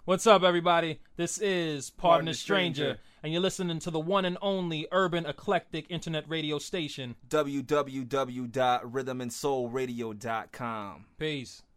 What's up, everybody? This is Pardon the Stranger, and you're listening to the one and only urban eclectic internet radio station, www.rhythmandsoulradio.com. Peace.